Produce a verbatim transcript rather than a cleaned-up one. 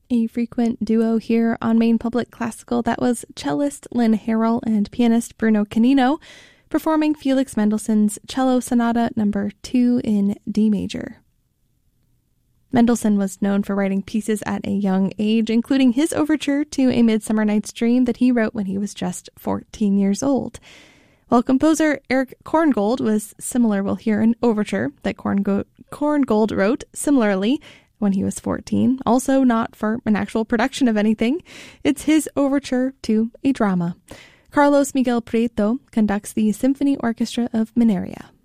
A frequent duo here on Maine Public Classical, that was cellist Lynn Harrell and pianist Bruno Canino, performing Felix Mendelssohn's Cello Sonata number two in D major. Mendelssohn was known for writing pieces at a young age, including his overture to A Midsummer Night's Dream that he wrote when he was just fourteen years old. While composer Eric Korngold was similar, we'll hear an overture that Korngold, Korngold wrote similarly when he was fourteen, also not for an actual production of anything. It's his overture to a drama. Carlos Miguel Prieto conducts the Symphony Orchestra of Mineria.